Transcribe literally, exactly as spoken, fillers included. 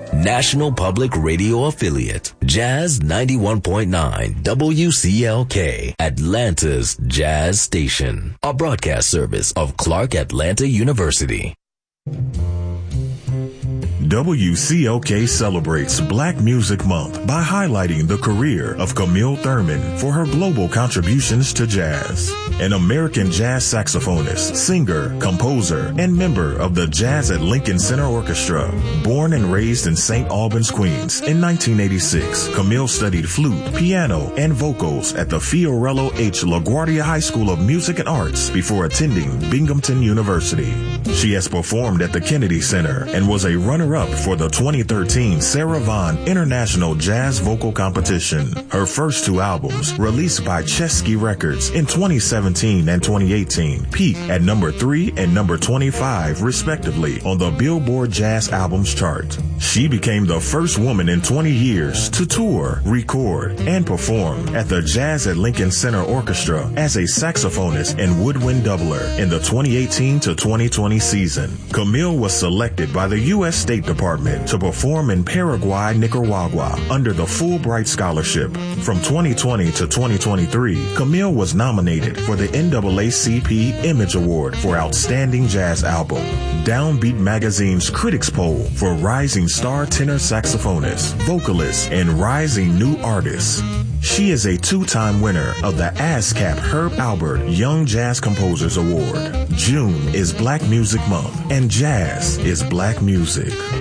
National Public Radio affiliate, Jazz ninety-one point nine W C L K, Atlanta's Jazz Station, a broadcast service of Clark Atlanta University. W C L K celebrates Black Music Month by highlighting the career of Camille Thurman for her global contributions to jazz. An American jazz saxophonist, singer, composer, and member of the Jazz at Lincoln Center Orchestra. Born and raised in Saint Albans, Queens in nineteen eighty-six, Camille studied flute, piano, and vocals at the Fiorello H. LaGuardia High School of Music and Arts before attending Binghamton University. She has performed at the Kennedy Center and was a runner-up for the twenty thirteen Sarah Vaughan International Jazz Vocal Competition. Her first two albums, released by Chesky Records in twenty seventeen and twenty eighteen, peaked at number three and number twenty-five, respectively, on the Billboard Jazz Albums chart. She became the first woman in twenty years to tour, record, and perform at the Jazz at Lincoln Center Orchestra as a saxophonist and woodwind doubler in the twenty eighteen to twenty twenty season. Camille was selected by the U S State Department to perform in Paraguay, Nicaragua under the Fulbright Scholarship. From twenty twenty to twenty twenty-three, Camille was nominated for the N double A C P Image Award for Outstanding Jazz Album, Downbeat Magazine's Critics Poll for Rising Star Tenor Saxophonist, Vocalist, and Rising New Artist. She is a two-time winner of the ASCAP Herb Albert Young Jazz Composers Award. June is Black Music Month, and jazz is black music.